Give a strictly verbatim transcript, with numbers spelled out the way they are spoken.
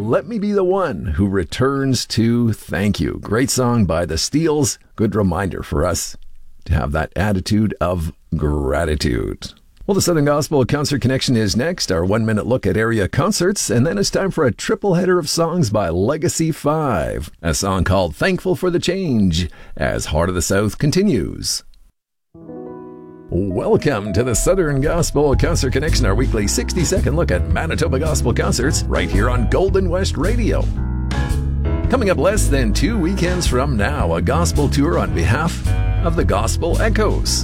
Let Me Be the One Who Returns to Thank You. Great song by the Steels. Good reminder for us to have that attitude of gratitude. Well, the Southern Gospel Concert Connection is next, our one-minute look at area concerts, and then it's time for a triple header of songs by Legacy five, a song called Thankful for the Change, as Heart of the South continues. Welcome to the Southern Gospel Concert Connection, our weekly sixty-second look at Manitoba Gospel concerts right here on Golden West Radio. Coming up less than two weekends from now, a gospel tour on behalf of the Gospel Echoes.